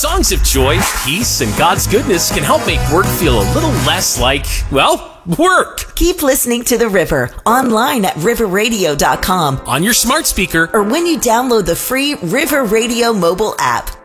songs of joy, peace, and God's goodness can help make work feel a little less like, well, work. Keep listening to The River online at riverradio.com, on your smart speaker, or when you download the free River Radio mobile app.